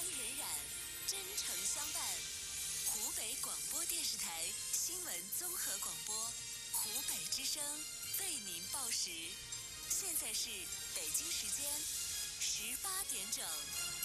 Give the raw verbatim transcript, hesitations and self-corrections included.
荏苒，真诚相伴。湖北广播电视台新闻综合广播，湖北之声为您报时。现在是北京时间十八点整。